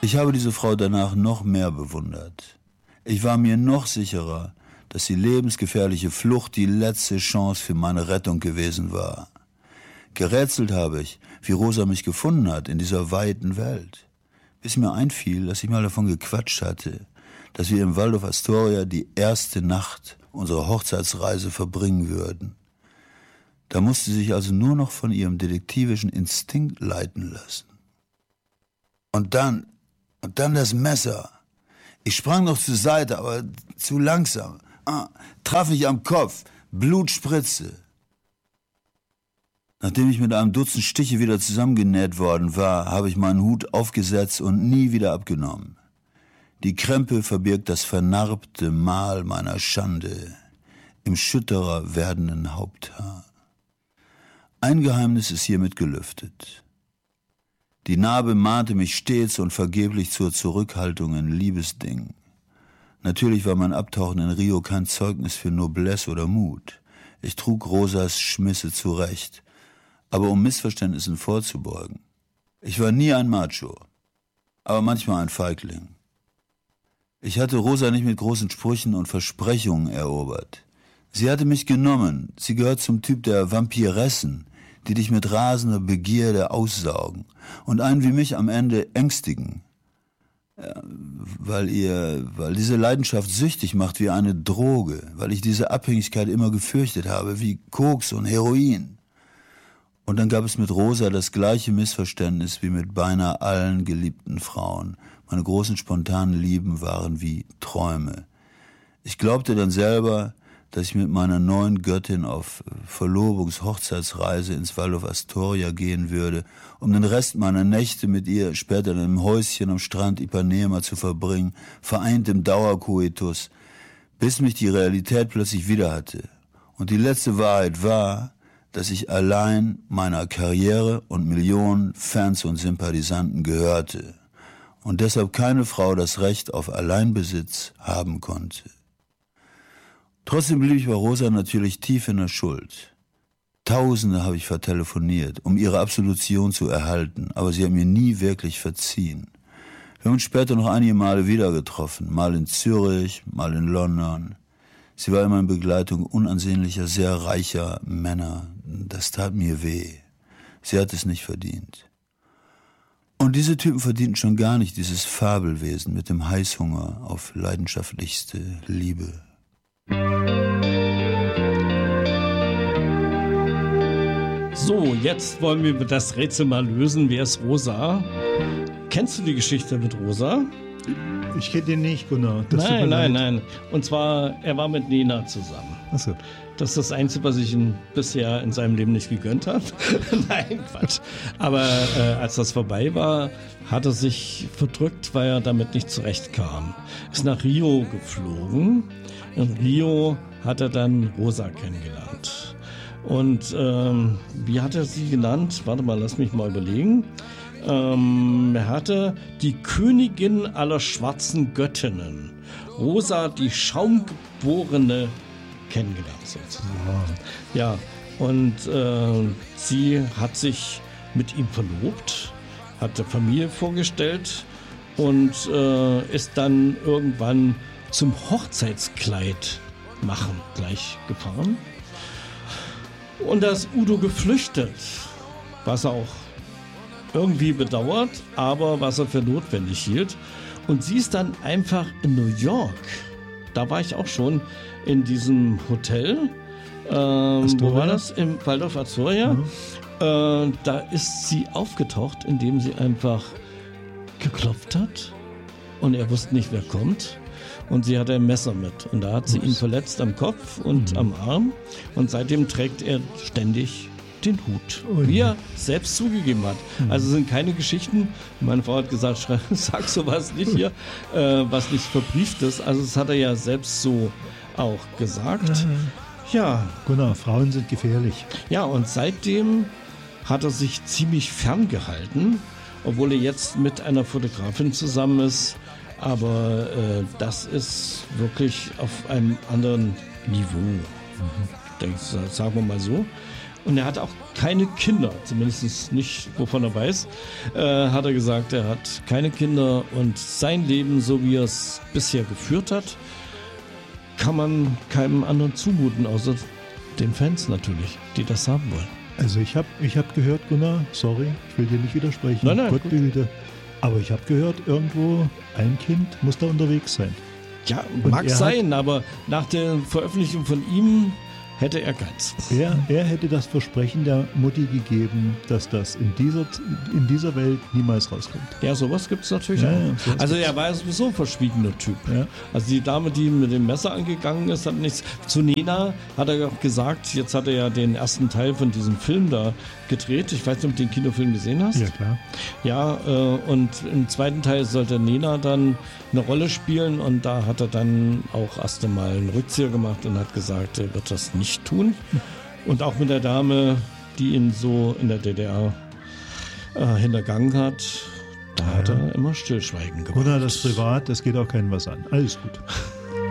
Ich habe diese Frau danach noch mehr bewundert. Ich war mir noch sicherer, dass die lebensgefährliche Flucht die letzte Chance für meine Rettung gewesen war. Gerätselt habe ich, wie Rosa mich gefunden hat in dieser weiten Welt. Bis mir einfiel, dass ich mal davon gequatscht hatte, dass wir im Waldorf Astoria die erste Nacht unserer Hochzeitsreise verbringen würden. Da musste sie sich also nur noch von ihrem detektivischen Instinkt leiten lassen. Und dann das Messer. Ich sprang noch zur Seite, aber zu langsam. Traf mich am Kopf, Blutspritze. Nachdem ich mit einem Dutzend Stiche wieder zusammengenäht worden war, habe ich meinen Hut aufgesetzt und nie wieder abgenommen. Die Krempe verbirgt das vernarbte Mal meiner Schande im schütterer werdenden Haupthaar. Ein Geheimnis ist hiermit gelüftet. Die Narbe mahnte mich stets und vergeblich zur Zurückhaltung in Liebesdingen. Natürlich war mein Abtauchen in Rio kein Zeugnis für Noblesse oder Mut. Ich trug Rosas Schmisse zurecht, aber um Missverständnissen vorzubeugen. Ich war nie ein Macho, aber manchmal ein Feigling. Ich hatte Rosa nicht mit großen Sprüchen und Versprechungen erobert. Sie hatte mich genommen. Sie gehört zum Typ der Vampiressen, die dich mit rasender Begierde aussaugen und einen wie mich am Ende ängstigen. Ja, weil diese Leidenschaft süchtig macht wie eine Droge, weil ich diese Abhängigkeit immer gefürchtet habe, wie Koks und Heroin. Und dann gab es mit Rosa das gleiche Missverständnis wie mit beinahe allen geliebten Frauen. Meine großen spontanen Lieben waren wie Träume. Ich glaubte dann selber, dass ich mit meiner neuen Göttin auf Verlobungs-Hochzeitsreise ins Waldorf Astoria gehen würde, um den Rest meiner Nächte mit ihr später in einem Häuschen am Strand Ipanema zu verbringen, vereint im Dauerkoitus, bis mich die Realität plötzlich wieder hatte. Und die letzte Wahrheit war, dass ich allein meiner Karriere und Millionen Fans und Sympathisanten gehörte und deshalb keine Frau das Recht auf Alleinbesitz haben konnte. Trotzdem blieb ich bei Rosa natürlich tief in der Schuld. Tausende habe ich vertelefoniert, um ihre Absolution zu erhalten, aber sie hat mir nie wirklich verziehen. Wir haben uns später noch einige Male wieder getroffen, mal in Zürich, mal in London. Sie war immer in Begleitung unansehnlicher, sehr reicher Männer. Das tat mir weh. Sie hat es nicht verdient. Und diese Typen verdienten schon gar nicht dieses Fabelwesen mit dem Heißhunger auf leidenschaftlichste Liebe. So, jetzt wollen wir das Rätsel mal lösen. Wer ist Rosa? Kennst du die Geschichte mit Rosa? Ich kenne den nicht, Gunnar. Nein. Und zwar, er war mit Nena zusammen. Ach so. Das ist das Einzige, was ich ihm bisher in seinem Leben nicht gegönnt habe. Nein, Quatsch. Aber als das vorbei war, hat er sich verdrückt, weil er damit nicht zurechtkam. Ist nach Rio geflogen. In Rio hat er dann Rosa kennengelernt. Und wie hat er sie genannt? Warte mal, lass mich mal überlegen. Er hatte die Königin aller schwarzen Göttinnen, Rosa, die Schaumgeborene, kennengelernt sozusagen. Ja, und sie hat sich mit ihm verlobt, hat der Familie vorgestellt und ist dann irgendwann zum Hochzeitskleid machen gleich gefahren. Und da ist Udo geflüchtet, was er auch irgendwie bedauert, aber was er für notwendig hielt. Und sie ist dann einfach in New York. Da war ich auch schon in diesem Hotel. Wo war das? Im Waldorf Astoria. Mhm. Da ist sie aufgetaucht, indem sie einfach geklopft hat. Und er wusste nicht, wer kommt. Und sie hatte ein Messer mit. Und da hat sie ihn verletzt am Kopf und am Arm. Und seitdem trägt er ständig den Hut, wie er selbst zugegeben hat. Also sind keine Geschichten. Meine Frau hat gesagt, sag sowas nicht hier, was nicht verbrieft ist. Also das hat er ja selbst so auch gesagt. Ja. Gunnar, Frauen sind gefährlich. Ja, und seitdem hat er sich ziemlich ferngehalten, obwohl er jetzt mit einer Fotografin zusammen ist. Aber das ist wirklich auf einem anderen Niveau, sagen wir mal so. Und er hat auch keine Kinder, zumindest nicht, wovon er weiß, hat er gesagt, er hat keine Kinder und sein Leben, so wie er es bisher geführt hat, kann man keinem anderen zumuten, außer den Fans natürlich, die das haben wollen. Also ich hab gehört, Gunnar, sorry, ich will dir nicht widersprechen, Nein, Gott behüte, aber ich habe gehört, irgendwo ein Kind muss da unterwegs sein. Ja, Und mag sein, aber nach der Veröffentlichung von ihm hätte er keins. Er hätte das Versprechen der Mutti gegeben, dass das in dieser Welt niemals rauskommt. Ja, sowas gibt es natürlich Ja, auch. ja, sowas Also gibt's. er war ja sowieso ein verschwiegener Typ. Ja. Also die Dame, die mit dem Messer angegangen ist, hat nichts. Zu Nena hat er auch gesagt, jetzt hat er ja den ersten Teil von diesem Film da gedreht. Ich weiß nicht, ob du den Kinofilm gesehen hast. Ja, klar. Ja, und im zweiten Teil sollte Nena dann eine Rolle spielen und da hat er dann auch erst einmal einen Rückzieher gemacht und hat gesagt, er wird das nicht tun. Und auch mit der Dame, die ihn so in der DDR hintergangen hat, da hat er immer Stillschweigen gemacht. Gunnar, das privat, das geht auch keinem was an. Alles gut.